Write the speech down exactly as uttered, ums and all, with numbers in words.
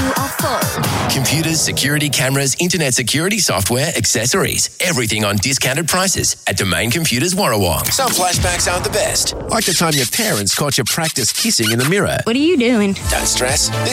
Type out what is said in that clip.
are full. Computers, security cameras, internet security software, accessories. Everything on discounted prices at Domain Computers Warrawong. Some flashbacks aren't the best. Like the time your parents caught you practice kissing in the mirror. What are you doing? Don't stress.